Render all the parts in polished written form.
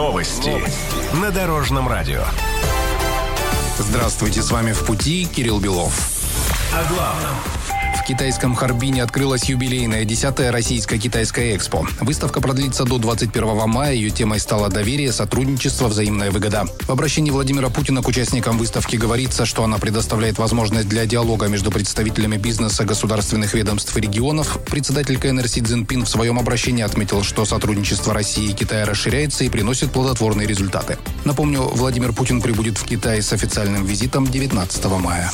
Новости на Дорожном радио. Здравствуйте, с вами «В пути» Кирилл Белов. О главном. В китайском Харбине открылась юбилейная 10-я российско-китайская экспо. Выставка продлится до 21 мая. Ее темой стало доверие, сотрудничество, взаимная выгода. В обращении Владимира Путина к участникам выставки говорится, что она предоставляет возможность для диалога между представителями бизнеса, государственных ведомств и регионов. Председатель КНР Си Цзиньпин в своем обращении отметил, что сотрудничество России и Китая расширяется и приносит плодотворные результаты. Напомню, Владимир Путин прибудет в Китай с официальным визитом 19 мая.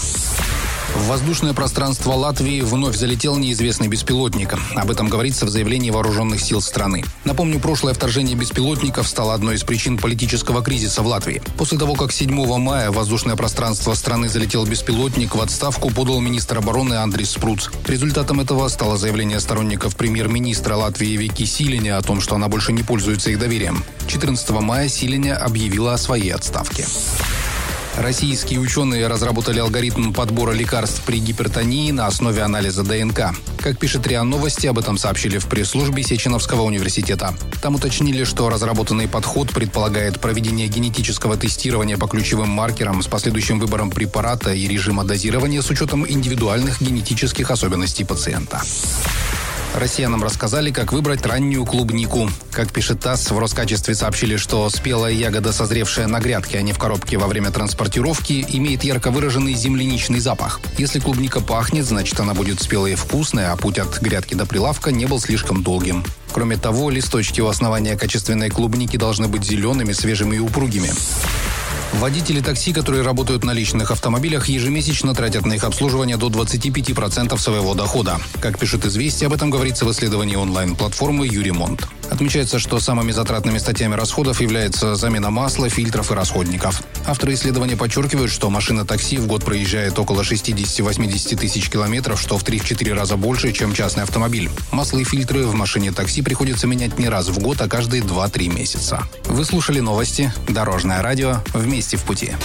В воздушное пространство Латвии вновь залетел неизвестный беспилотник. Об этом говорится в заявлении вооруженных сил страны. Напомню, прошлое вторжение беспилотников стало одной из причин политического кризиса в Латвии. После того, как 7 мая в воздушное пространство страны залетел беспилотник, в отставку подал министр обороны Андрис Спруц. Результатом этого стало заявление сторонников премьер-министра Латвии Вики Силиня о том, что она больше не пользуется их доверием. 14 мая Силиня объявила о своей отставке. Российские ученые разработали алгоритм подбора лекарств при гипертонии на основе анализа ДНК. Как пишет РИА Новости, об этом сообщили в пресс-службе Сеченовского университета. Там уточнили, что разработанный подход предполагает проведение генетического тестирования по ключевым маркерам с последующим выбором препарата и режима дозирования с учетом индивидуальных генетических особенностей пациента. Россиянам рассказали, как выбрать раннюю клубнику. Как пишет ТАСС, в Роскачестве сообщили, что спелая ягода, созревшая на грядке, а не в коробке во время транспортировки, имеет ярко выраженный земляничный запах. Если клубника пахнет, значит она будет спелой и вкусной, а путь от грядки до прилавка не был слишком долгим. Кроме того, листочки у основания качественной клубники должны быть зелеными, свежими и упругими. Водители такси, которые работают на личных автомобилях, ежемесячно тратят на их обслуживание до 25% своего дохода. Как пишет «Известия», об этом говорится в исследовании онлайн-платформы «Юремонт». Отмечается, что самыми затратными статьями расходов является замена масла, фильтров и расходников. Авторы исследования подчеркивают, что машина такси в год проезжает около 60-80 тысяч километров, что в 3-4 раза больше, чем частный автомобиль. Масло и фильтры в машине такси приходится менять не раз в год, а каждые 2-3 месяца. Вы слушали новости Дорожное радио. Вместе в пути.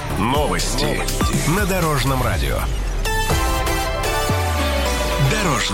Новости на Дорожном радио. Дорожное.